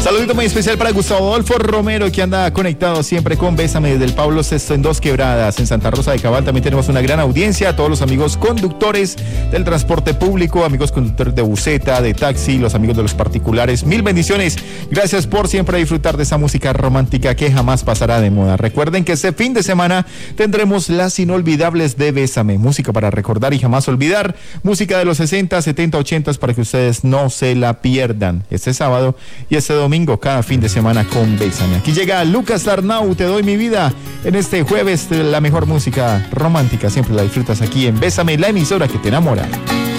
Saludito muy especial para Gustavo Adolfo Romero, que anda conectado siempre con Bésame desde el Pablo VI en Dos Quebradas. En Santa Rosa de Cabal también tenemos una gran audiencia. A todos los amigos conductores del transporte público, amigos conductores de buseta, de taxi, los amigos de los particulares. Mil bendiciones. Gracias por siempre disfrutar de esa música romántica que jamás pasará de moda. Recuerden que este fin de semana tendremos las inolvidables de Bésame. Música para recordar y jamás olvidar. Música de los 60, 70, 80 para que ustedes no se la pierdan. Este sábado y este domingo, cada fin de semana con Bésame. Aquí llega Lucas Arnau, Te doy mi vida. En este jueves, la mejor música romántica siempre la disfrutas aquí en Bésame, la emisora que te enamora.